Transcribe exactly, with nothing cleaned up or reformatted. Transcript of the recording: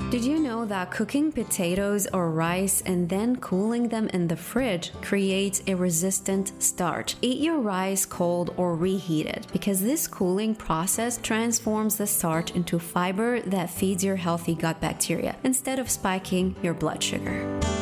Did you know that cooking potatoes or rice and then cooling them in the fridge creates a resistant starch? Eat your rice cold or reheated because this cooling process transforms the starch into fiber that feeds your healthy gut bacteria instead of spiking your blood sugar.